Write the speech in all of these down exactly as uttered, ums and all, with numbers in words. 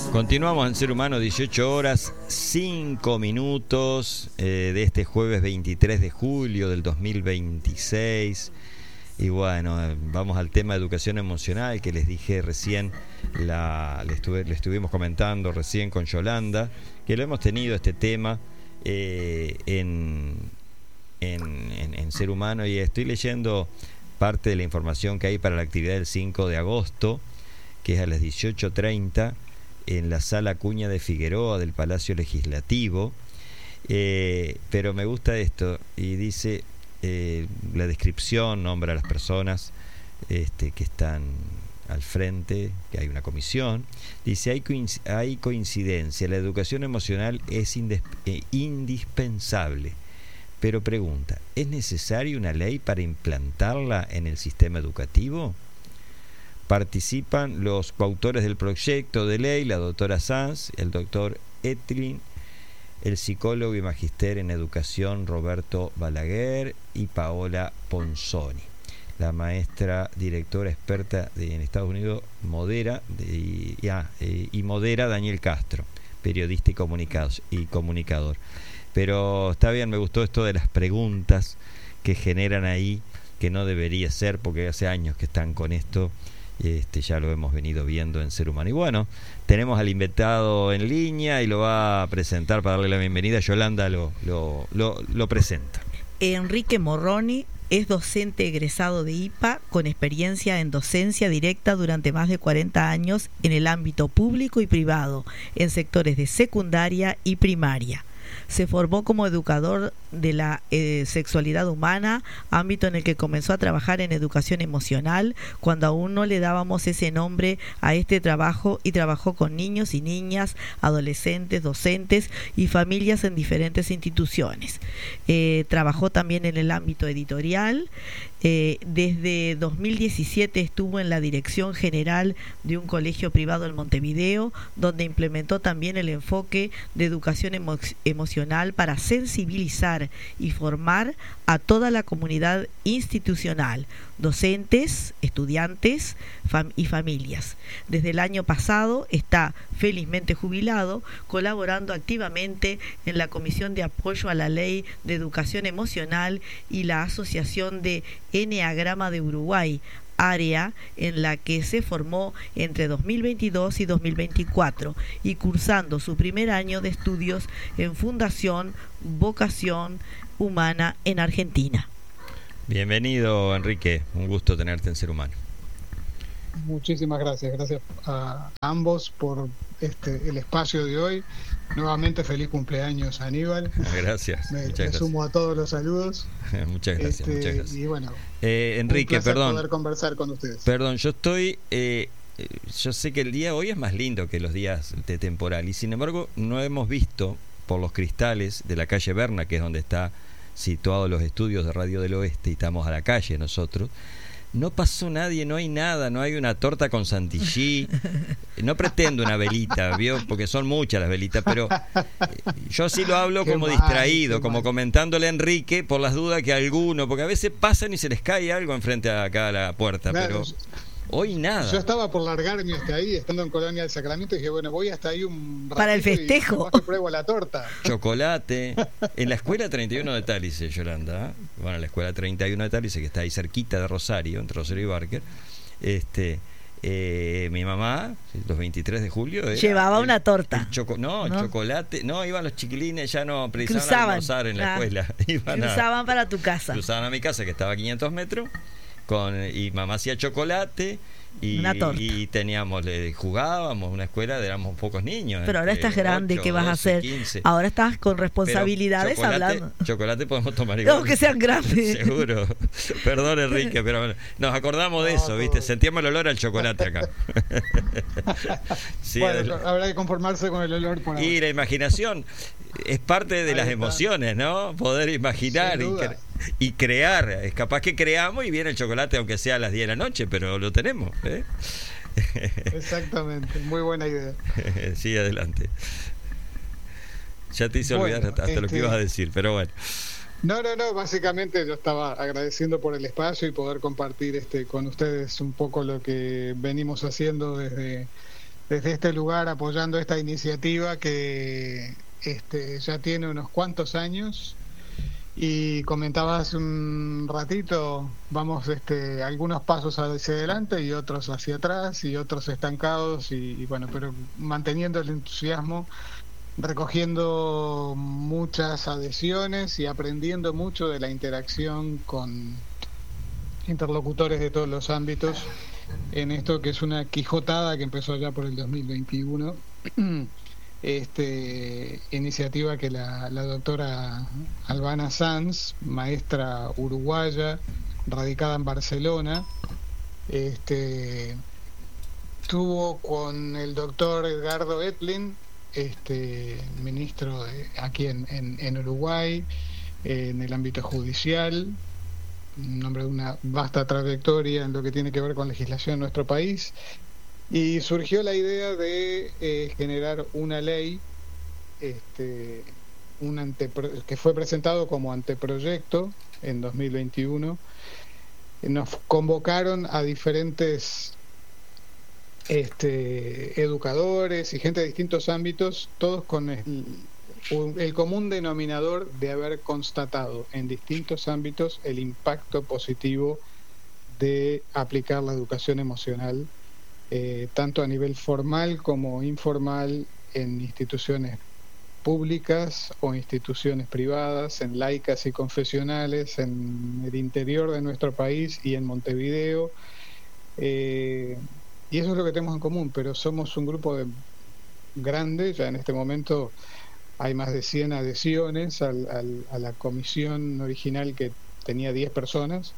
Continuamos en Ser Humano, dieciocho horas, cinco minutos eh, de este jueves veintitrés de julio del dos mil veintiséis. Y bueno, eh, vamos al tema de educación emocional que les dije recién, la, le, estuve, le estuvimos comentando recién con Yolanda, que lo hemos tenido este tema eh, en, en, en, en Ser Humano, y estoy leyendo parte de la información que hay para la actividad del cinco de agosto, que es a las dieciocho treinta en la sala Acuña de Figueroa del Palacio Legislativo. Eh, pero me gusta esto, y dice eh, la descripción, nombra a las personas este, que están al frente, que hay una comisión. Dice, hay, coinc- hay coincidencia, la educación emocional es indes- eh, indispensable, pero pregunta, ¿es necesaria una ley para implantarla en el sistema educativo? Participan los coautores del proyecto de ley, la doctora Sanz, el doctor Etlin, el psicólogo y magíster en educación Roberto Balaguer y Paola Ponzoni. La maestra directora experta de, en Estados Unidos modera de, y, ah, eh, y modera Daniel Castro, periodista y, comunicados, y comunicador. Pero está bien, me gustó esto de las preguntas que generan ahí, que no debería ser, porque hace años que están con esto. Este, ya lo hemos venido viendo en Ser Humano. Y bueno, tenemos al invitado en línea y lo va a presentar para darle la bienvenida. Yolanda lo, lo, lo, lo presenta. Enrique Morroni es docente egresado de I P A con experiencia en docencia directa durante más de cuarenta años en el ámbito público y privado, en sectores de secundaria y primaria. Se formó como educador de la eh, sexualidad humana, ámbito en el que comenzó a trabajar en educación emocional cuando aún no le dábamos ese nombre a este trabajo, y trabajó con niños y niñas, adolescentes, docentes y familias en diferentes instituciones. Eh, trabajó también en el ámbito editorial. Eh, desde dos mil diecisiete estuvo en la dirección general de un colegio privado en Montevideo, donde implementó también el enfoque de educación emo- emocional para sensibilizar y formar a toda la comunidad institucional, docentes, estudiantes fam- y familias. Desde el año pasado está felizmente jubilado, colaborando activamente en la Comisión de Apoyo a la Ley de Educación Emocional y la Asociación de Eneagrama de Uruguay, área en la que se formó entre dos mil veintidós y dos mil veinticuatro, y cursando su primer año de estudios en Fundación Vocación Humana en Argentina. Bienvenido, Enrique, un gusto tenerte en Ser Humano. Muchísimas gracias, gracias a ambos por este el espacio de hoy. Nuevamente feliz cumpleaños, Aníbal. Gracias. Me, muchas me gracias. sumo a todos los saludos. Muchas gracias, este, muchas gracias. Y bueno, eh, Enrique, un placer perdón. poder conversar con ustedes. Perdón, yo estoy, eh, yo sé que el día hoy es más lindo que los días de temporal, y sin embargo no hemos visto por los cristales de la calle Berna, que es donde está situados los estudios de Radio del Oeste, y estamos a la calle nosotros. No pasó nadie, no hay nada, no hay una torta con Santilly. No pretendo una velita, ¿vio? Porque son muchas las velitas, pero yo sí lo hablo Qué como mal, distraído, qué como mal. comentándole a Enrique por las dudas que alguno, porque a veces pasan y se les cae algo enfrente a acá a la puerta, Claro, pero hoy nada. Yo estaba por largarme hasta ahí, estando en Colonia del Sacramento, y dije, bueno, voy hasta ahí un ratito Para el festejo. y capaz que pruebo la torta. Chocolate. En la escuela treinta y uno de Tálice, Yolanda. Bueno, la escuela treinta y uno de Tálice, que está ahí cerquita de Rosario, entre Rosario y Barker. Este, eh, mi mamá, los veintitrés de julio, era Llevaba el- una torta. el choco- no, el ¿No? chocolate. No, iban los chiquilines, ya no precisaban Cruzaban. almorzar en la Ah, escuela. Iban a- Cruzaban para tu casa. cruzaban a mi casa, que estaba a quinientos metros, con, y mamá hacía chocolate. Y, Una torta. y teníamos, le jugábamos una escuela, éramos pocos niños. Pero ahora entre estás grande, ocho, ¿qué vas a doce, hacer? quince. Ahora estás con Pero responsabilidades chocolate, hablando. chocolate podemos tomar igual. No, que sean grandes. Seguro. Perdón, Enrique, pero bueno, nos acordamos de No, eso, todo ¿viste? bien. Sentíamos el olor al chocolate acá. Sí, Bueno, adela- habrá que conformarse con el olor por y ahora. la imaginación es parte de Ahí las está. emociones, ¿no? Poder imaginar Sin y, duda. cre- y crear. Es capaz que creamos y viene el chocolate, aunque sea a las diez de la noche, pero lo tenemos, ¿eh? Exactamente, muy buena idea. Sí, adelante. Ya te hice Bueno, olvidar hasta, hasta lo que este- ibas a decir, pero bueno. No, no, no, básicamente yo estaba agradeciendo por el espacio y poder compartir este con ustedes un poco lo que venimos haciendo desde, desde este lugar apoyando esta iniciativa que este, ya tiene unos cuantos años. Y comentaba hace un ratito, vamos este, algunos pasos hacia adelante y otros hacia atrás y otros estancados y, y bueno, pero manteniendo el entusiasmo, recogiendo muchas adhesiones y aprendiendo mucho de la interacción con interlocutores de todos los ámbitos en esto que es una quijotada que empezó ya por el dos mil veintiuno. Este, iniciativa que la, la doctora Albana Sanz, maestra uruguaya, radicada en Barcelona, este, tuvo con el doctor Edgardo Etlin, este, ministro de, aquí en, en, en Uruguay, eh, en el ámbito judicial, un hombre de una vasta trayectoria en lo que tiene que ver con legislación en nuestro país. Y surgió la idea de eh, generar una ley este, un antepro- que fue presentado como anteproyecto en dos mil veintiuno. Nos convocaron a diferentes este, educadores y gente de distintos ámbitos, todos con el, el común denominador de haber constatado en distintos ámbitos el impacto positivo de aplicar la educación emocional, Eh, tanto a nivel formal como informal, en instituciones públicas o instituciones privadas, en laicas y confesionales, en el interior de nuestro país y en Montevideo. Eh, y eso es lo que tenemos en común, pero somos un grupo de grande, ya en este momento hay más de cien adhesiones al, al, a la comisión original que tenía diez personas.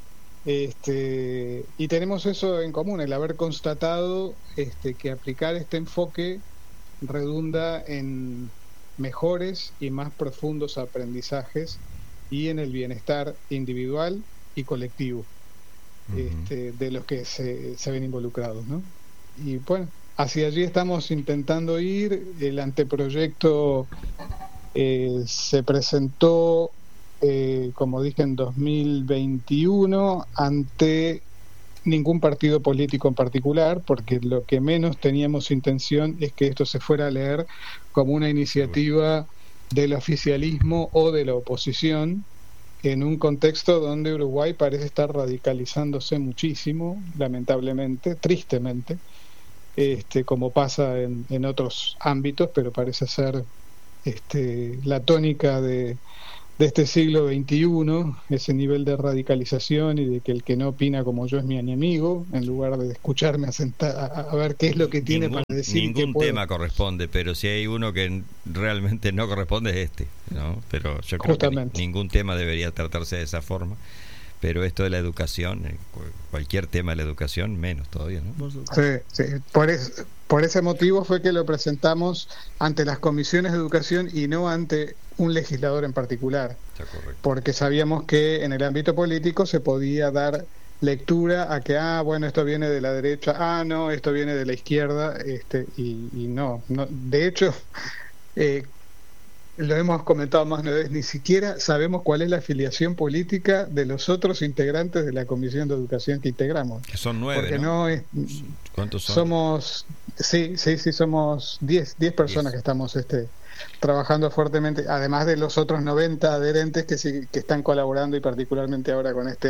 Este, y tenemos eso en común, el haber constatado este, que aplicar este enfoque redunda en mejores y más profundos aprendizajes y en el bienestar individual y colectivo uh-huh. este, de los que se, se ven involucrados, ¿no? Y bueno, hacia allí estamos intentando ir. El anteproyecto eh, se presentó Eh, como dije, en dos mil veintiuno ante ningún partido político en particular, porque lo que menos teníamos intención es que esto se fuera a leer como una iniciativa del oficialismo o de la oposición, en un contexto donde Uruguay parece estar radicalizándose muchísimo, lamentablemente, tristemente, este, como pasa en, en otros ámbitos, pero parece ser este, la tónica de de este siglo veintiuno, ese nivel de radicalización y de que el que no opina como yo es mi enemigo, en lugar de escucharme a, sentar, a, a ver qué es lo que tiene ningún, para decir. Ningún tema corresponde, pero si hay uno que realmente no corresponde es este, ¿no? Pero yo creo Justamente. que ningún tema debería tratarse de esa forma, pero esto de la educación, cualquier tema de la educación, menos todavía, ¿no? Sí, sí. Por, es, por ese motivo fue que lo presentamos ante las comisiones de educación y no ante un legislador en particular, porque sabíamos que en el ámbito político se podía dar lectura a que, ah, bueno, esto viene de la derecha, ah, no, esto viene de la izquierda, este y, y no, no, de hecho, eh, lo hemos comentado más de una vez, ni siquiera sabemos cuál es la afiliación política de los otros integrantes de la Comisión de Educación que integramos. Que son nueve, porque ¿no? no es, ¿Cuántos son? Somos, sí, sí, sí, somos diez, diez personas diez. que estamos este trabajando fuertemente, además de los otros noventa adherentes que sí, que están colaborando, y particularmente ahora con este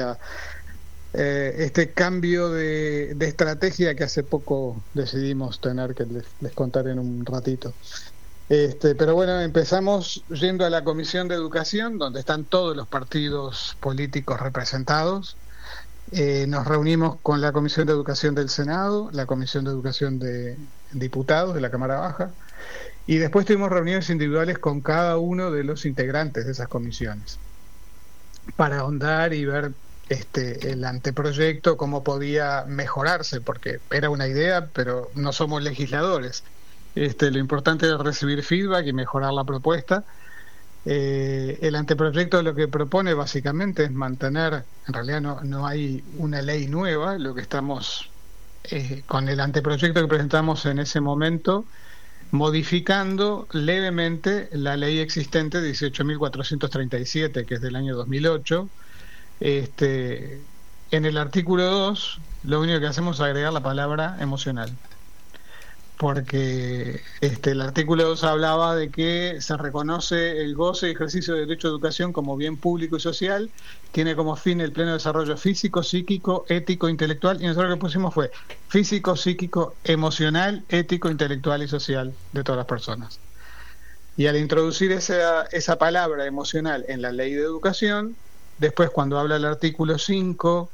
eh, este cambio de, de estrategia que hace poco decidimos tener, que les, les contaré en un ratito. Este, pero bueno, empezamos yendo a la Comisión de Educación, donde están todos los partidos políticos representados. Eh, nos reunimos con la Comisión de Educación del Senado, la Comisión de Educación de Diputados de la Cámara Baja, y después tuvimos reuniones individuales con cada uno de los integrantes de esas comisiones para ahondar y ver este el anteproyecto, cómo podía mejorarse, porque era una idea, pero no somos legisladores. Este, lo importante es recibir feedback y mejorar la propuesta. Eh, el anteproyecto lo que propone básicamente es mantener, en realidad no, no hay una ley nueva, lo que estamos eh, con el anteproyecto que presentamos en ese momento, modificando levemente la ley existente dieciocho mil cuatrocientos treinta y siete, que es del año dos mil ocho. Este, en el artículo dos, lo único que hacemos es agregar la palabra emocional. porque este, el artículo dos hablaba de que se reconoce el goce y ejercicio de derecho a educación como bien público y social, tiene como fin el pleno desarrollo físico, psíquico, ético, intelectual, y nosotros lo que pusimos fue físico, psíquico, emocional, ético, intelectual y social de todas las personas. Y al introducir esa, esa palabra emocional en la ley de educación, después cuando habla el artículo cinco,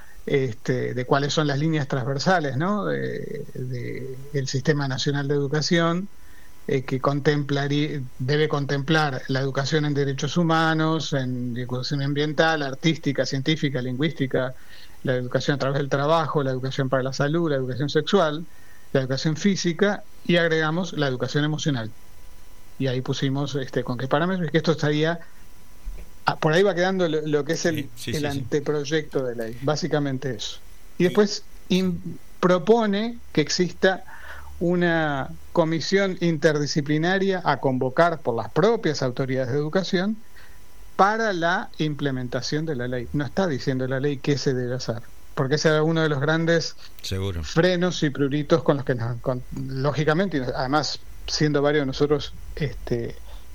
este, de cuáles son las líneas transversales, ¿no?, de, de el Sistema Nacional de Educación, eh, que contemplaría, debe contemplar la educación en derechos humanos, en educación ambiental, artística, científica, lingüística, la educación a través del trabajo, la educación para la salud, la educación sexual, la educación física, y agregamos la educación emocional. Y ahí pusimos este, con qué parámetros, y que esto estaría, ah, por ahí va quedando lo, lo que es el, sí, sí, el sí, anteproyecto sí. de ley, básicamente eso. Y después in, propone que exista una comisión interdisciplinaria a convocar por las propias autoridades de educación para la implementación de la ley. No está diciendo la ley qué se debe hacer, porque ese era uno de los grandes Seguro. frenos y pruritos con los que nos, con, lógicamente, y además siendo varios de nosotros este,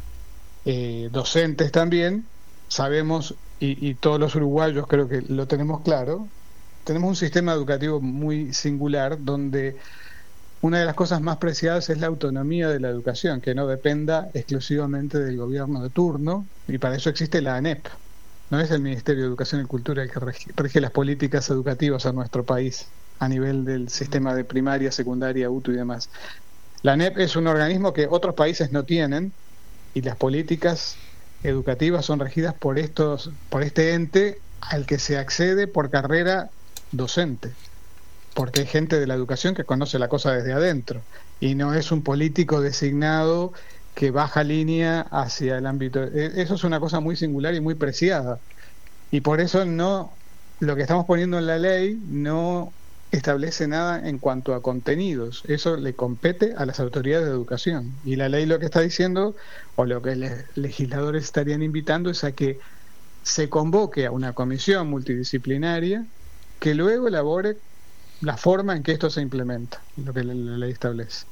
eh, docentes también, sabemos, y, y todos los uruguayos creo que lo tenemos claro, tenemos un sistema educativo muy singular donde una de las cosas más preciadas es la autonomía de la educación, que no dependa exclusivamente del gobierno de turno, y para eso existe la ANEP. No es el Ministerio de Educación y Cultura el que rige, rige las políticas educativas en nuestro país a nivel del sistema de primaria, secundaria, U T U y demás. La ANEP es un organismo que otros países no tienen, y las políticas educativas son regidas por estos, por este ente al que se accede por carrera docente, porque hay gente de la educación que conoce la cosa desde adentro, y no es un político designado que baja línea hacia el ámbito. Eso es una cosa muy singular y muy preciada, y por eso no, lo que estamos poniendo en la ley no establece nada en cuanto a contenidos. Eso le compete a las autoridades de educación, y la ley lo que está diciendo, o lo que los legisladores estarían invitando, es a que se convoque a una comisión multidisciplinaria que luego elabore la forma en que esto se implementa, lo que la ley establece.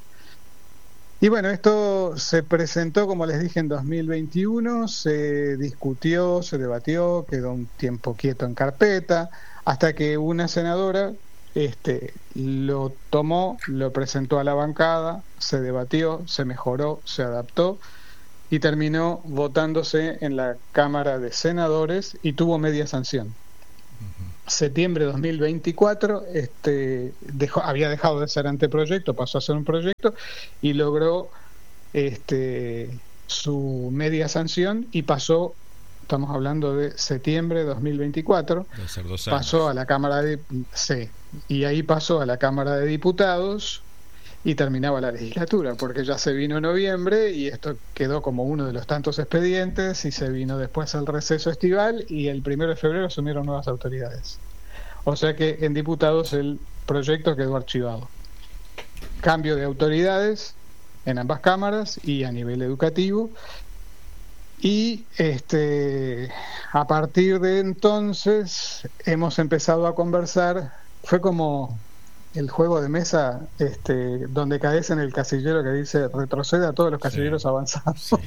Y bueno, esto se presentó, como les dije, en dos mil veintiuno, se discutió, se debatió, quedó un tiempo quieto en carpeta, hasta que una senadora este, lo tomó, lo presentó a la bancada, se debatió, se mejoró, se adaptó y terminó votándose en la Cámara de Senadores y tuvo media sanción. Septiembre de dos mil veinticuatro este, dejó, había dejado de ser anteproyecto, pasó a ser un proyecto y logró este, su media sanción y pasó, estamos hablando de septiembre de dos mil veinticuatro, de ser dos años. Pasó a la Cámara de sí, y ahí pasó a la Cámara de Diputados y terminaba la legislatura, porque ya se vino noviembre y esto quedó como uno de los tantos expedientes, y se vino después al receso estival y el primero de febrero asumieron nuevas autoridades. O sea que en diputados el proyecto quedó archivado. Cambio de autoridades en ambas cámaras y a nivel educativo, y este a partir de entonces hemos empezado a conversar. Fue como el juego de mesa este, donde caes en el casillero que dice retrocede a todos los casilleros sí, avanzados. Sí.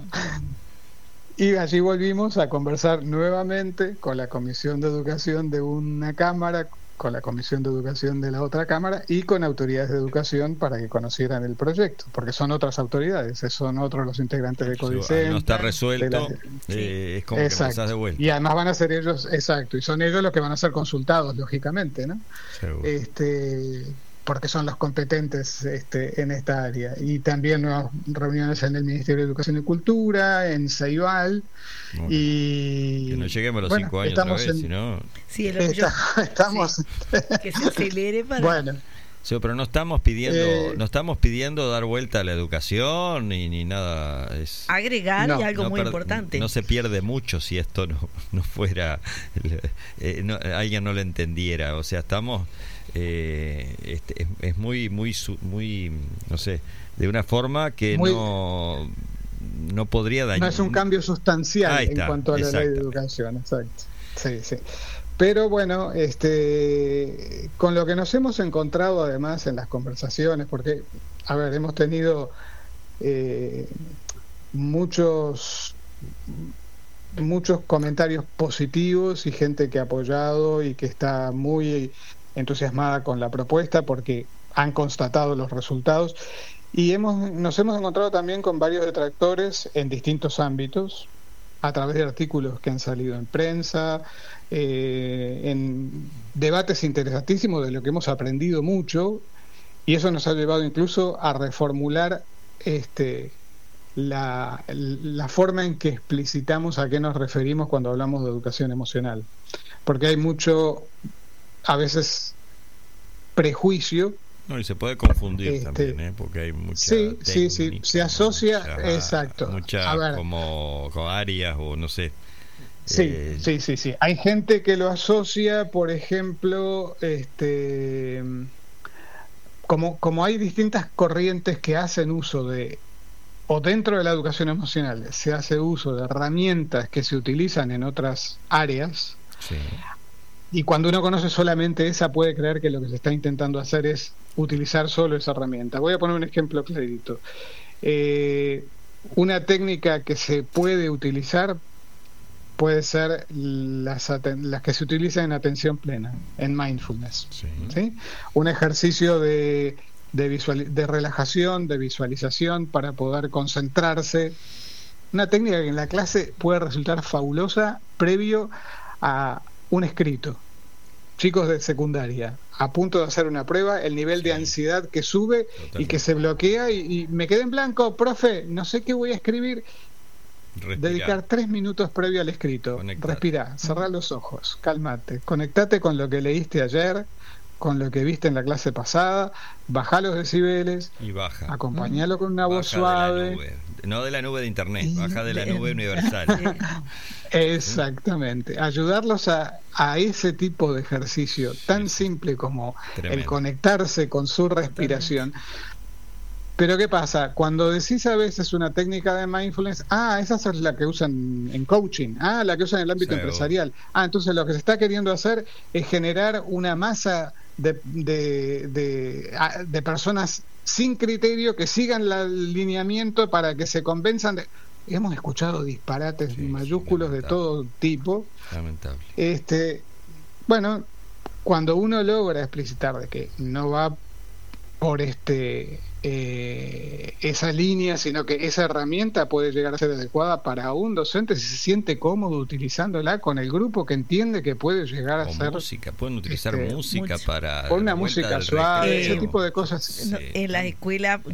Y allí volvimos a conversar nuevamente con la Comisión de Educación de una cámara, con la Comisión de Educación de la otra cámara y con autoridades de educación para que conocieran el proyecto, porque son otras autoridades, son otros los integrantes de Codicen. No está resuelto, la, eh, es como exacto, que empezás de vuelta. Y además van a ser ellos, exacto, y son ellos los que van a ser consultados, lógicamente, ¿no? Seguro. Este, porque son los competentes este, en esta área. Y también nuevas reuniones en el Ministerio de Educación y Cultura, en Ceibal. Bueno, y que no lleguemos a los bueno, cinco años otra vez, en, sino... Sí, el está, estamos... Sí, que se acelere para... Bueno. Sí, pero no estamos pidiendo eh, no estamos pidiendo dar vuelta a la educación ni, ni nada. Es, agregar no, y algo no muy per, importante. No se pierde mucho si esto no, no fuera... Eh, no, alguien no lo entendiera. O sea, estamos... Eh, este, es, es muy, muy, muy, no sé, de una forma que muy, no... no podría dañar. No es un cambio sustancial está, en cuanto a la ley de educación, exacto. Sí, sí. Pero bueno, este, con lo que nos hemos encontrado además en las conversaciones, porque a ver, hemos tenido eh, muchos muchos comentarios positivos y gente que ha apoyado y que está muy entusiasmada con la propuesta porque han constatado los resultados, y hemos nos hemos encontrado también con varios detractores en distintos ámbitos a través de artículos que han salido en prensa, eh, en debates interesantísimos de lo que hemos aprendido mucho, y eso nos ha llevado incluso a reformular este La, la forma en que explicitamos a qué nos referimos cuando hablamos de educación emocional, porque hay mucho, a veces, prejuicio. No, y se puede confundir este, también, ¿eh? Porque hay mucha sí, técnica, sí, sí, se asocia, mucha, exacto, muchas como, como áreas o no sé. Sí, eh, sí, sí, sí. Hay gente que lo asocia, por ejemplo, este, como como hay distintas corrientes que hacen uso de, o dentro de la educación emocional se hace uso de herramientas que se utilizan en otras áreas, sí. Y cuando uno conoce solamente esa puede creer que lo que se está intentando hacer es utilizar solo esa herramienta. Voy a poner un ejemplo clarito. Eh, una técnica que se puede utilizar puede ser las, las que se utilizan en atención plena, en mindfulness, sí. ¿sí? Un ejercicio de De, visual, de relajación, de visualización para poder concentrarse. Una técnica que en la clase puede resultar fabulosa previo a un escrito. Chicos de secundaria, a punto de hacer una prueba, el nivel sí. de ansiedad que sube Totalmente. Y que se bloquea y, y me quedé en blanco, profe, no sé qué voy a escribir. Respirar. Dedicar tres minutos previo al escrito. Conectar. Respirá, cerrá los ojos, cálmate, conectate con lo que leíste ayer, con lo que viste en la clase pasada, bajá los decibeles y baja, acompañalo con una baja voz suave, de nube. No de la nube de internet, y baja de la nube universal. Exactamente, ayudarlos a, a ese tipo de ejercicio tan sí, simple como tremendo. El conectarse con su respiración. Pero ¿qué pasa? Cuando decís a veces una técnica de mindfulness, ah, esa es la que usan en coaching, ah, la que usan en el ámbito sí, empresarial, ah, entonces lo que se está queriendo hacer es generar una masa de, de, de, de personas sin criterio que sigan el lineamiento para que se convenzan de... Hemos escuchado disparates sí, mayúsculos sí, de todo tipo. Lamentable. Este, bueno, cuando uno logra explicitar de que no va por este eh, esa línea, sino que esa herramienta puede llegar a ser adecuada para un docente si se siente cómodo utilizándola con el grupo que entiende que puede llegar a o ser música, pueden utilizar este, música mucho, para con una música suave, ese tipo de cosas. Sí. En la escuela